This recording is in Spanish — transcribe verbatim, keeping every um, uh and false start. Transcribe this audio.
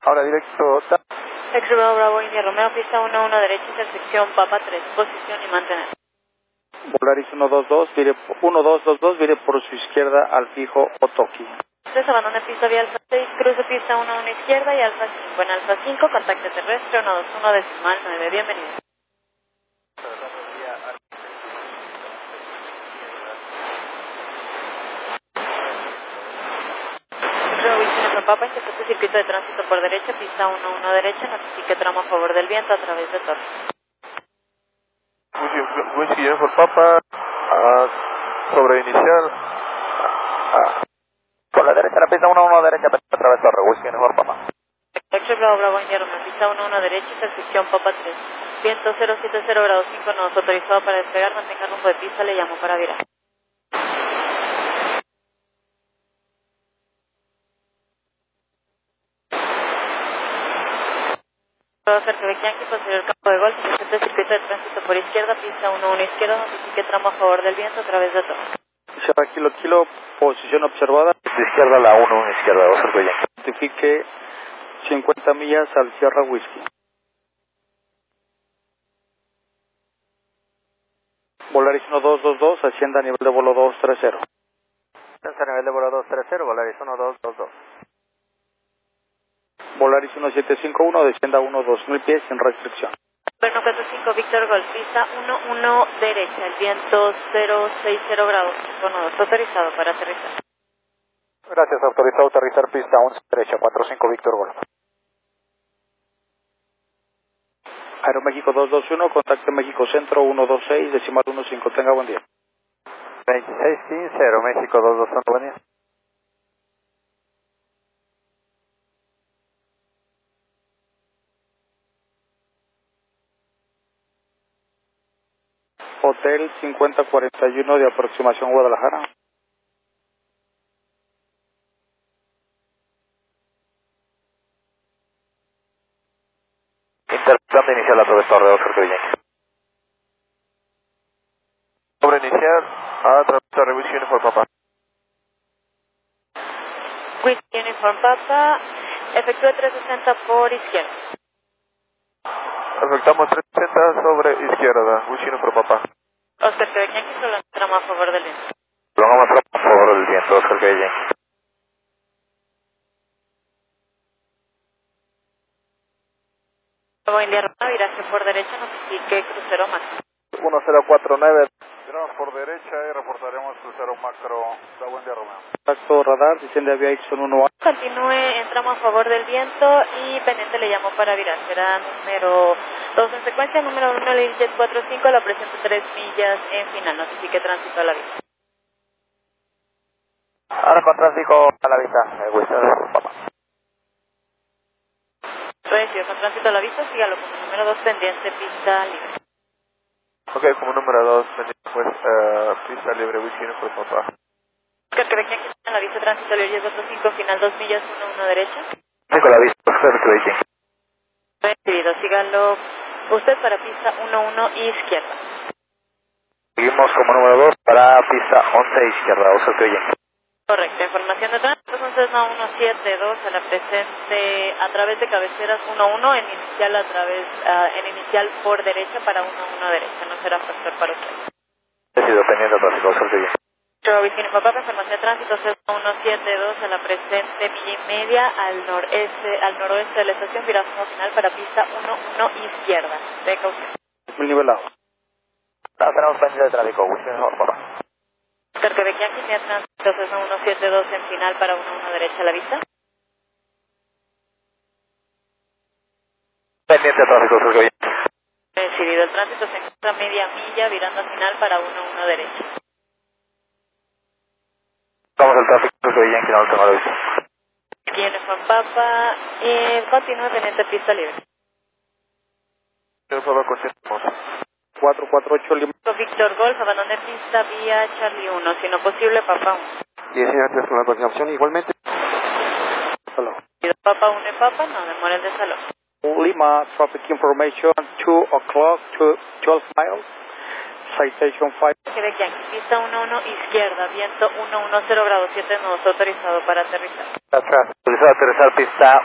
Ahora directo. Extremo Bravo India Romeo, pista uno uno derecha, intersección Papa tres, posición y mantener. Volaris uno dos dos, vire, uno dos dos dos, vire por su izquierda al fijo Otoki. tres, abandone pista vía Alfa seis, cruce pista uno uno izquierda y Alfa cinco. En Alfa cinco, contacto terrestre uno dos uno decimal nueve, bienvenido. Papa, intercepte circuito de tránsito por derecha, pista uno uno derecha, notifique tramo a favor del viento a través de Torres. Whisky por Papa, uh, sobre inicial. Uh, por la derecha, la pista uno uno derecha, a través de Torres, Whisky por Papa. Extra Bravo Bravo India Romeo, pista uno uno derecha, intersección Papa tres. Viento cero siete cero grados cinco, nodos autorizado para despegar, mantenga rumbo de pista, le llamo para virar. Cerca Yankee, posterior campo de golf, intercepte circuito de tránsito por izquierda, pista uno uno izquierda, notifique tramo a favor del viento a través de todo. Sierra Kilo Kilo, posición observada. De izquierda la uno uno izquierda, dos Cerca Yankee. Notifique cincuenta millas al Sierra Whisky. Volaris uno dos dos dos, ascienda a nivel de vuelo dos tres cero. Ascienda a nivel de vuelo dos tres cero, Volaris uno dos dos dos. Volaris uno siete cinco uno, descienda uno dos mil pies sin restricción. Bueno, cuatro cinco Víctor Golf, pista uno uno derecha, el viento cero seis cero grados, cinco nodos, autorizado para aterrizar. Gracias, autorizado a aterrizar pista once derecha, cuatro cinco Víctor Golf. Aeroméxico dos dos uno, contacte México Centro uno dos seis, decimal uno cinco, tenga buen día. veintiséis quince, Aeroméxico dos dos uno, buen día. Hotel cincuenta cuarenta y uno de aproximación Guadalajara. Interceptando inicial a través de Torre dos Cerca Yankee. Sobre inicial a través de Torre Whisky Uniform Papa. Whisky Uniform Papa, efectúe trescientos sesenta por izquierda. Efectuamos trescientos sesenta sobre izquierda, Whisky Uniform Papa. Oscar Quebec Yankee, solo tramo a favor del viento. Prolongamos tramo a favor del viento, Oscar Quebec Yankee. Luego India Roma, viraje por derecha, notifique crucero máximo. uno cero cuatro nueve. Viramos por derecha y reportaremos crucero macro. Da buen día, Romeo. Contacto radar, desciende a Aviation uno A. Continúe en tramo a favor del viento y pendiente le llamo para virar. Será número dos en secuencia, número uno, el Jet cuatro cinco, la presenta tres millas en final. Notifique tránsito a la vista. Ahora con tránsito a la vista, el Whisky Uniform Papa. Recibido con tránsito a la vista, sígalo como número dos pendiente, pista libre. Ok, como número dos, pues, uh, pista libre, Whisky Uniform Papa. Oscar Quebec Yankee, en la vista tránsito libre, Jet cuatro cinco, final dos millas, uno uno derecha. Sí, con la vista, Oscar Quebec Yankee. Recibido, sígalo usted para pista uno uno izquierda. Seguimos como número dos para pista once izquierda, Oscar Quebec Yankee. Correcto, información de tránsito, entonces no uno siete dos a la presente a través de cabeceras uno uno, en inicial a través, uh, en inicial por derecha para uno uno derecha, no será factor para usted. Decido pendiente tráfico, Oscar Quebec Yankee. Vicini Papá, información de tránsito uno siete dos a la presente milla y media al noreste, al noroeste de la estación, viraje final para pista uno uno izquierda, de caución. Muy nivelado. No, tenemos pendiente de tráfico, Whisky Uniform Papa. Oscar Quebec Yankee, línea de tránsito uno siete dos en final para uno uno derecha a la vista. Pendiente de tráfico, Oscar Quebec Yankee. Recibido, el tránsito se encuentra media milla virando a final para uno uno derecha. Vamos al tráfico, Oscar Quebec Yankee, no lo tengo a la vista. Viene Juan Papa, eh, continúa teniente pista libre. Señor Papa, continuamos. cuatro cuatro ocho Lima. Víctor Golf, abandone pista vía Charlie uno, si no posible Papa uno. diecinueve gracias por la continuación, igualmente. Hello. Papa uno y Papa, no demora el desalojo. Lima, traffic information, two o'clock to twelve miles, citation five. Quebec Yankee, pista uno uno izquierda, viento uno uno cero grados siete, nodos autorizado para aterrizar. Gracias. Autorizado a aterrizar pista